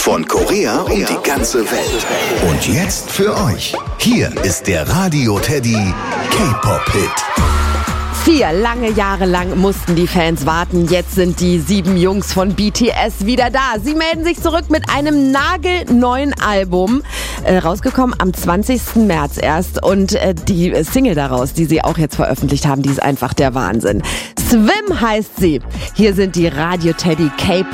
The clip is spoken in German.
Von Korea um die ganze Welt. Und jetzt für euch. Hier ist der Radio Teddy K-Pop-Hit. 4 lange Jahre lang mussten die Fans warten. Jetzt sind die 7 Jungs von BTS wieder da. Sie melden sich zurück mit einem nagelneuen Album. Rausgekommen am 20. März erst. Und die Single daraus, die sie auch jetzt veröffentlicht haben, die ist einfach der Wahnsinn. Swim heißt sie. Hier sind die Radio Teddy K-Pop